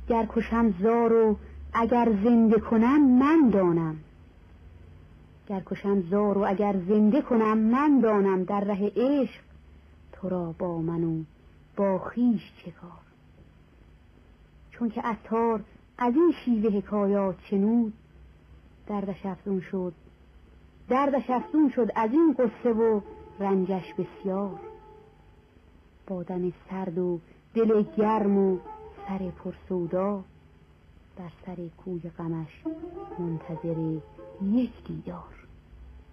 گر کشم زار و اگر زنده کنم من دانم. گر کشم زار و اگر زنده کنم من دانم. در ره عشق تو را با من و با خویش چه کار. چون که عطار از این شیوه حکایات شنود، دردش افزون شد از این قصه و رنجش بسیار. با دم سرد و دل گرم و سر پرسودا، در سر کوی غمش منتظر یک دیدار.